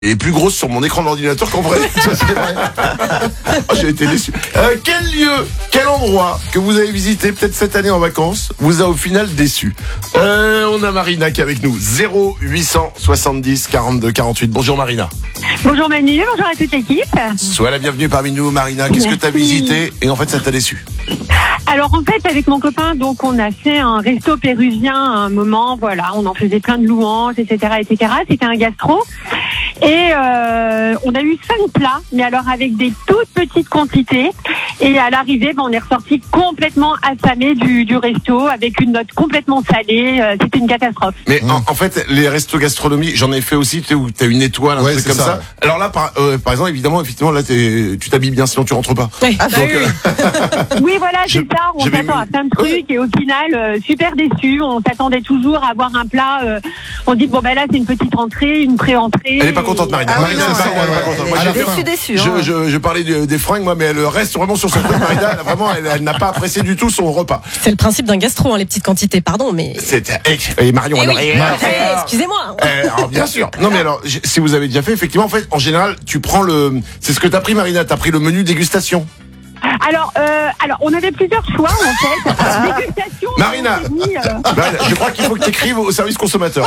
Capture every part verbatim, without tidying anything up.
est plus grosse sur mon écran d'ordinateur qu'en vrai. Ça, c'est vrai. Oh, j'ai été déçu. Euh, quel lieu, quel endroit que vous avez visité peut-être cette année en vacances vous a au final déçu? euh, On a Marina qui est avec nous. zéro huit cent soixante-dix quarante-deux quarante-huit. Bonjour Marina. Bonjour Manu, bonjour à toute l'équipe. Sois la bienvenue parmi nous Marina. Qu'est-ce que tu as visité et en fait ça t'a déçu? Alors en fait avec mon copain donc on a fait un resto péruvien à un moment, voilà, on en faisait plein de louanges, et cetera et cetera. C'était un gastro et euh, on a eu cinq plats, mais alors avec des toutes petites quantités. Et à l'arrivée, ben, on est ressorti complètement affamé du, du resto avec une note complètement salée. Euh, c'était une catastrophe. Mais mmh. en, en fait, les restos gastronomiques, j'en ai fait aussi, tu sais, où t'as une étoile, un ouais, truc comme ça. ça. Alors là, par, euh, par exemple, évidemment, effectivement, là, t'es, tu t'habilles bien, sinon tu rentres pas. Oui, ah, donc, oui, euh... oui, voilà, c'est je, ça. On s'attend mis... à plein de trucs oui. et au final, euh, super déçu. On s'attendait toujours à avoir un plat. Euh, on dit bon ben là, c'est une petite entrée, une pré-entrée. Elle est pas contente, Marina. Ah, oui, non, c'est ouais, pas, ouais, pas contente. Moi, j'ai déçu, déçu. Je, hein. je, je parlais de, des fringues, moi, mais elle reste vraiment sur son truc, Marina. Elle, vraiment, elle, elle n'a pas apprécié du tout son repas. C'est le principe d'un gastro, hein, les petites quantités, pardon, mais. C'est, et, et Marion, et alors, oui. et, euh, excusez-moi. Euh, alors, bien sûr. Non, mais alors, si vous avez déjà fait, effectivement, en fait, en général, tu prends le. C'est ce que t'as pris, Marina. T'as pris le menu dégustation. Alors, euh, alors, on avait plusieurs choix en fait. Alors, dégustation. Marina, dit, euh... Marina, je crois qu'il faut que tu écrives au service consommateur.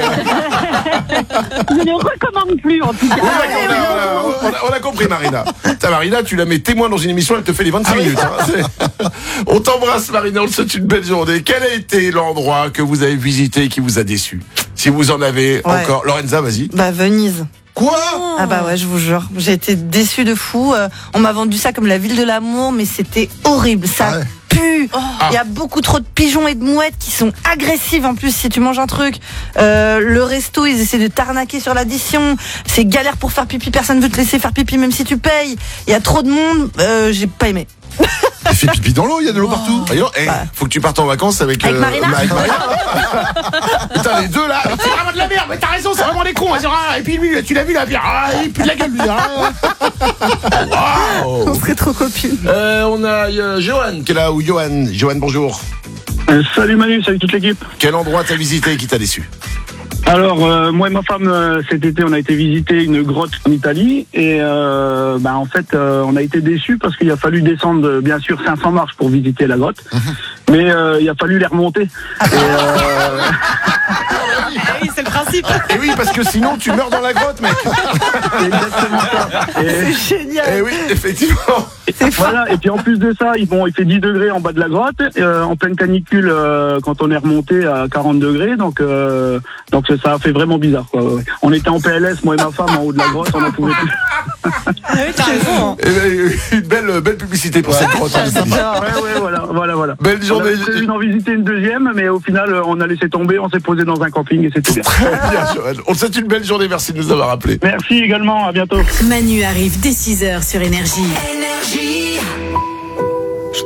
Je ne recommande plus en tout cas. Oui, on, a, on, a, on a compris, Marina. Ta Marina, tu la mets témoin dans une émission, elle te fait les vingt-cinq minutes. Hein. On t'embrasse, Marina. On te souhaite une belle journée. Quel a été l'endroit que vous avez visité et qui vous a déçu? Si vous en avez ouais. encore, Lorenza, vas-y. Bah Venise. Quoi? Ah bah ouais, je vous jure, j'ai été déçue de fou. Euh, on m'a vendu ça comme la ville de l'amour, mais c'était horrible. Ça ah ouais. pue. Oh. Il y a beaucoup trop de pigeons et de mouettes qui sont agressives en plus si tu manges un truc. Euh, le resto, ils essaient de t'arnaquer sur l'addition. C'est galère pour faire pipi. Personne veut te laisser faire pipi même si tu payes. Il y a trop de monde. Euh, j'ai pas aimé. Tu fais pipi dans l'eau, il y a de l'eau oh. partout. D'ailleurs, hey, bah. faut que tu partes en vacances avec, avec euh, Marina. Avec Marina. Putain, les deux là, c'est vraiment de la merde. Mais t'as raison, c'est vraiment des cons. Et puis lui, tu l'as vu là, ah, il pue de la gueule lui. Wow. On serait trop copines. Euh, on a euh, Johan qui est là, ou Johan. Johan, bonjour. Euh, salut Manu, salut toute l'équipe. Quel endroit t'as visité et qui t'a déçu? Alors, euh, moi et ma femme, euh, cet été, on a été visiter une grotte en Italie et euh, bah, en fait, euh, on a été déçus parce qu'il a fallu descendre, bien sûr, cinq cents marches pour visiter la grotte, mmh. mais euh, il a fallu les remonter. Et, euh... oui, c'est le principe. Et oui, parce que sinon, tu meurs dans la grotte, mec. C'est exactement ça. Et... C'est génial. Et oui, effectivement. Et, voilà. Et puis en plus de ça, bon, il fait dix degrés en bas de la grotte, euh, en pleine canicule euh, quand on est remonté à quarante degrés, donc euh, donc ça a fait vraiment bizarre, quoi. On était en P L S, moi et ma femme, en haut de la grotte, on n'en pouvait plus. Ah oui, t'as raison. Et ben, une belle, belle publicité pour ouais, cette grotte. Ouais, ouais, voilà, voilà, voilà. Belle journée. On a prévu d'en visiter une deuxième, mais au final, on a laissé tomber, on s'est posé dans un camping et c'était bien. Très bien, Joël. On te souhaite une belle journée, merci de nous avoir appelés. Merci également, à bientôt. Manu arrive dès six heures sur Énergie. Énergie.